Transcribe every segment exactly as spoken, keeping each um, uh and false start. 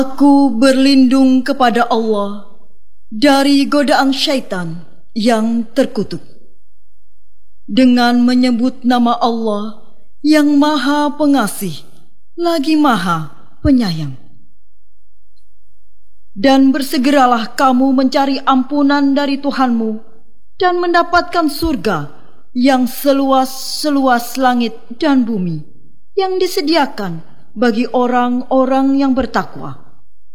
Aku berlindung kepada Allah dari godaan syaitan yang terkutuk, dengan menyebut nama Allah yang Maha Pengasih lagi Maha Penyayang. Dan bersegeralah kamu mencari ampunan dari Tuhanmu dan mendapatkan surga yang seluas-seluas langit dan bumi, yang disediakan bagi orang-orang yang bertakwa,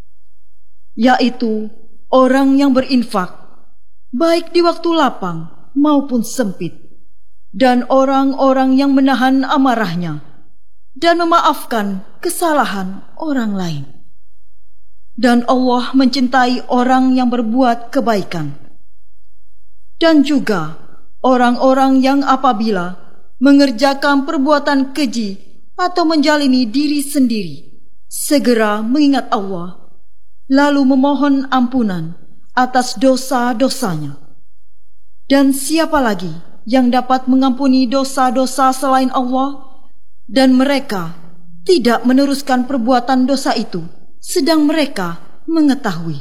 yaitu orang yang berinfak, baik di waktu lapang maupun sempit, dan orang-orang yang menahan amarahnya, dan memaafkan kesalahan orang lain. Dan Allah mencintai orang yang berbuat kebaikan, dan juga orang-orang yang apabila mengerjakan perbuatan keji atau menjalimi diri sendiri, segera mengingat Allah, lalu memohon ampunan atas dosa-dosanya. Dan siapa lagi yang dapat mengampuni dosa-dosa selain Allah? Dan mereka tidak meneruskan perbuatan dosa itu, sedang mereka mengetahui.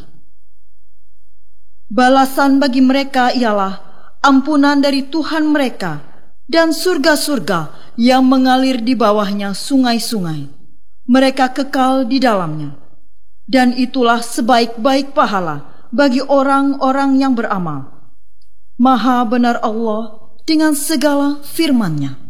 Balasan bagi mereka ialah ampunan dari Tuhan mereka dan surga-surga yang mengalir di bawahnya sungai-sungai. Mereka kekal di dalamnya. Dan itulah sebaik-baik pahala bagi orang-orang yang beramal. Maha benar Allah dengan segala firman-Nya.